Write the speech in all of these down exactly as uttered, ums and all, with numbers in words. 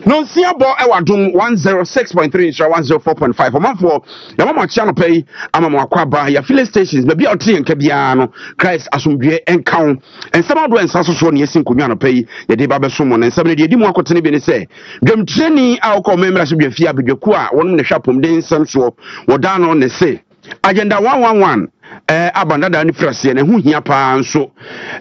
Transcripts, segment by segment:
no nsia bo e wadom one oh six point three insha one oh four point five omafo ya mama channel pay ama mo akwaba ya filling stations ba bia otie nka bia no Christ asomdwe enka ensama do ensa so so ne yesin konwa no pay ye de ba beso mo ne nsama ne de di mu akotene bi ne se dwam treni a wo ko memra so bia fia bedwaku a wonum ne hwapom de nsam so woda no ne se agenda one one one eh abanda da ni frase ne hu hia pa nso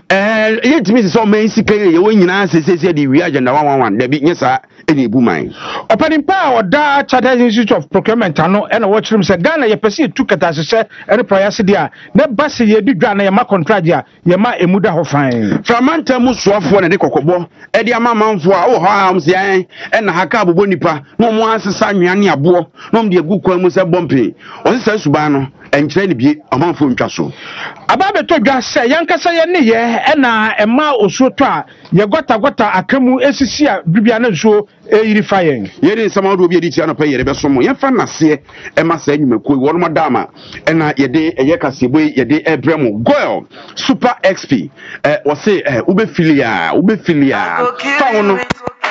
eh yetimi se so man sika ye wo nyina sesese de wi agenda one one one da bi nyesa eni bu man opening power da Chartered Institute of Procurement ano ena wo chirim se Ghana ye pese tu kata sese ene price dia na base ye di dwa na ye ma contract dia ye ma emuda ho fan framanta mu soafo na de kokobo e de ama manfo a wo ha am se en ena haka abobo nipa no mo asesa nwane abo no mo de gu kwa mu se bompe on se suba no enkyere ni bi amanfo ntwa so ababe to dwa se yankasa ye ne ye ena ema osuo to a ye gota gota akamu esisi a bibia na nsuo eyiri fayen yeri nsama do bi editi anopa yere beso mo yemfa nase ema sa enyumako wono madama ena yede eye kasebo yede ebremo goil super xp eh wo se eh ube filia ube filia fa wono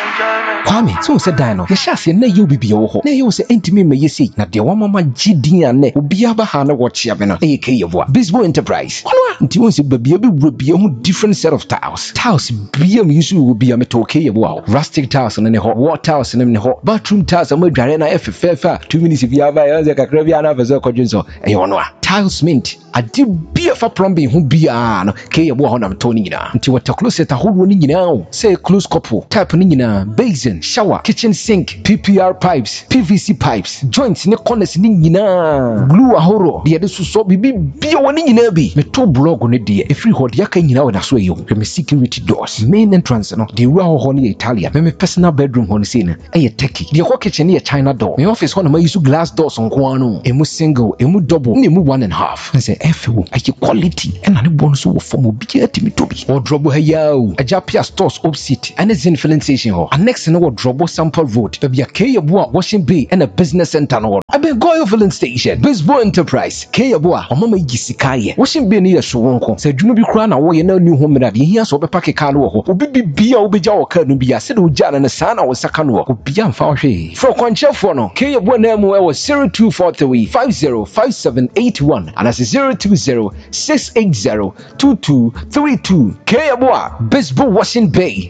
Kwame, so said Dino, the chassis na you be ho. Na you say intimi me yesi na de wama ma gidi ane obi aba ha na watch ya bena. E ke yevo. Bisbo Enterprise. Kwano nti won se babia bi wurabia hu different set of tiles. Tiles bia me yusu wo bia me to ke yevo. Rustic tiles na ne ho, wall tiles na ne ho, bathroom tiles ma dware na effefa two minutes bia ba ya ze kakra bia na fazo kodwinso. E yono a. Tiles mint adi bia fa plumbing hu bia no ke yevo ho na to ni nyina. Nti water closet ahodo ni nyina o. Say close couple. Type ni nyina basin, shower, kitchen sink, P P R pipes, P V C pipes, joints ne corners ni nyina, glue ahoro, de de so bibi bia woni nyina bi. Me to blog ne de e free hod yaka nyina we na so eyo. Me security doors, main entrance no, de ru ho ne Italia. Me me personal bedroom ho ne say na e Turkey. De ho kitchen ne China door. Me office ho na ma use glass doors nko anu. Emu single, emu double, ne emu one and a half. I say F wo, I quality. E na ne bonus wo form obi atimi to bi. Wardrobe ha yawo. Ajapia stores opposite. And it's in filling station ho. Next in our Drobo Sample Road, there be a Kayabua Washing Bay and a business center. I been go filling station, Bisbo Enterprise, Kayabua, or Mama Yisikaye, Washing Bay near Shawonko, said you may be crying away no new home that he has over Paki Kano, who be be a Obija or Kanubia, said Ujan and a son or Sakano, who be on Fashi. For Concha Fono, Kayabua Nemo was zero two four three five zero five seven eight one and as zero two zero six eight zero two two three two. Kayabua, Bisbo Washing Bay.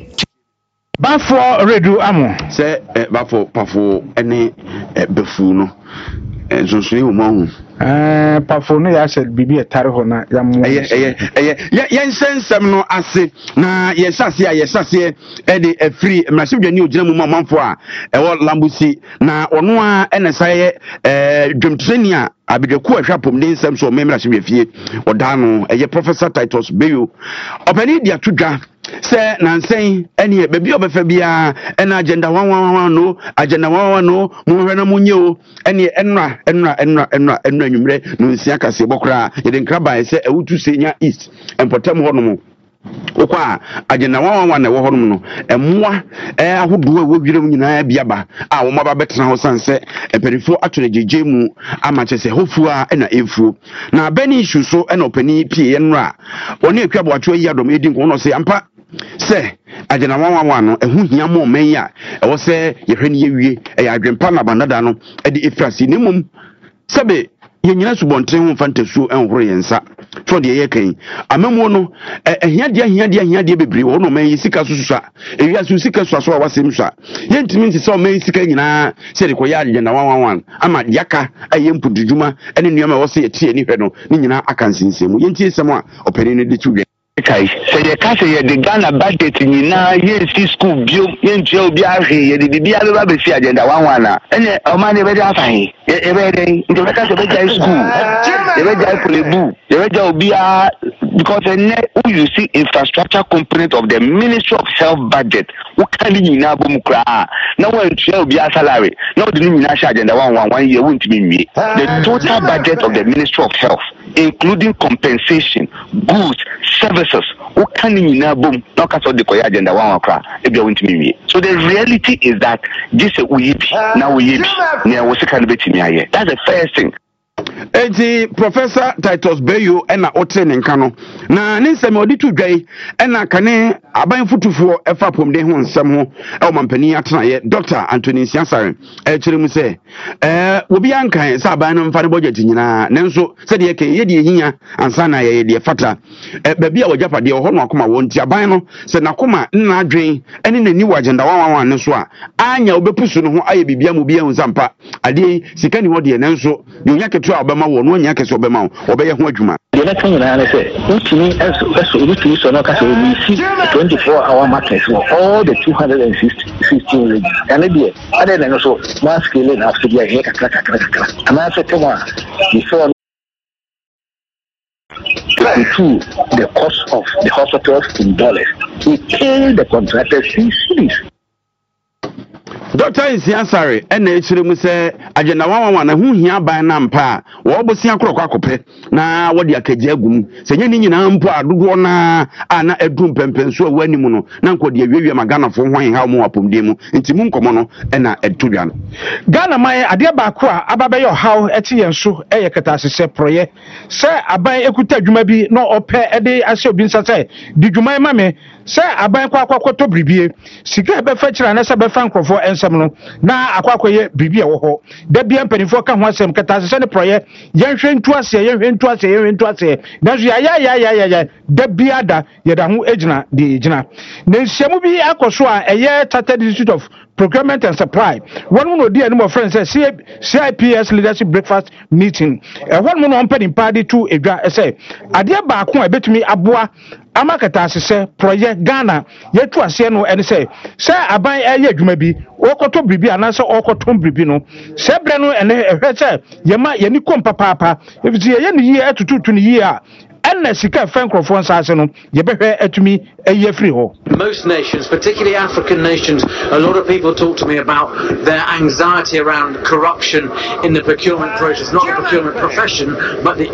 Bafo redu amo se bafo pafo ene befu no ensonsuni wo mahu eh pafo no ya said bibi etare ho na ya mo eye eye eye yen sensem no ase na ye sase ya ye sase e de afri mrasibdwani ogina mu manfo a e wo lambusi na ono a ene saye eh dwemtreni a abedwaku ahwapom de nsem so memra hye fie oda no eye Professor Titus Beyo opani dia tudwa se nansen eni bebi obefa bia ena agenda one one one no agenda one one no mo hwe na munye o eni enra enra enra enra enra nwumre no nsia kase bokra yede nkraba se ewutu senya east empotem ho no mo okwa agenda one one one na wo ho no no emmoa eh ahodo a wo wiram nyina bia ba a wo maba betena ho sanse eperifo atore jeje mu amache se hofua na efuo na bani issue so ena opani pie enra oni akwa bo atwo yi adom edi nko no se ampa se agena one one one no ehu hia mo men ya e wo se ye hwe ne ye wie e ya adwempa na bandada no e de efrasi ne mum sebe ye nyina subonten ho fantasu enhoro yensa so de ye kan amamu no ehia de ehia de ehia de bebre wo no men sika sususa ewia su sika suaso a wasem sua ye ntimi nti so men sika nyina se de koya agena one one one ama yaka aye mpududuma ene nuama wo se ye tie ni hwe no ni nyina akansinsemu ye ntie sem a opere ne de tuwe kai se ye ka se ye de Ghana budget nyina ye si school bio ye ntua obi ahwe ye de bibia be ba be si agenda one one na ene o ma ne be da fahin ye be de ndo be ka se be jai school ye be jai polebu ye be jai obi a because who you see infrastructure component of the Ministry of Health budget who can nyina bom kra na wan ntua obi a salary na o de nyina sha agenda one one one ye won't be me the total budget of the Ministry of Health including compensation goods services who can nyina bom na ka so de koya agenda one one kra e bia won't be me so the reality is that this we now we na wo sika no betimi aye that's the first thing eti Professor Titus Bayo ena otre ne nka no na ne nsɛm odi to dwai ena kane aban fotufoɔ ɛfa pomde ho nsɛm ho ɛwɔ mampani atena yɛ Doctor Anthony Nsiasare ɛkyerɛ mu sɛ eh obi ankan sɛ aban no mfa ne budget nyinaa nanso sɛ de yɛkɛ yɛde ehia ansa na yɛ de fata eh baabi a wɔgyapade wɔ hɔ no akoma wɔ nti aban no sɛ nakoma nna adwen ɛne n'ani wɔ agenda wawanwan ne so a anya obepusu no ho ayɛ bibia mu bia hu sampa ade sika ni hɔ de nanso ne onya ketu a obɛma wɔ no onya kese obɛma wo obɛyɛ ho adwuma the next thing na say utimi eso eso utimi so no ka say we see twenty-four hour market for all the two hundred sixteen regions and there other than so mass scale na after the here kakra kakra kakra and I say come on before to the cost of the hospitals in dollars we pay the contractors in cities. Doctor Nsiasare ena echire mu se agenda wanwan na hu hia ban na mpa wo bosia krokwa akopɛ na wodi akagye agum se nya ni nyina mpo adodo na ana adum pempenso a wani mu no na nkodi awiawie magana fo hwan ha mu apomde mu nti mu nkomo no ena etodwa no Ghana man ade baako a ababe yo haw eti yen so eye ketasese proye se aban ekuta dwuma bi na opɛ ede ase obi nsa se di dwuma ma me se aban kwa akwakoto bribie sika be fa kira na se be fa nkrofo ensem no na akwakoye bribie wo ho da bia mpanifo ka ho asem ketasese ne proye yenhwe ntu ase yenhwe ntu ase yenhwe ntu ase na so ya ya ya ya ya da bia da ye da ho ejina de ejina na nsiamu bi akoso a eye Chartered Institute of Procurement and Supply. One more dear number friends says C I P S leadership breakfast meeting. Uh, one more on penny party to a say. Adia Bakun, I bet me Abua Amakata say project Ghana yet to a siano and say, Sir, I buy a year maybe Okoto Bribi and answer Okotom Bribino. Sebrano and a say, Yama Yanikom Papa, if it's a year to two to the year. Unless you can find Arsenal, you better to me a year free. Most nations, particularly African nations, a lot of people talk to me about their anxiety around corruption in the procurement process, not the procurement profession, but the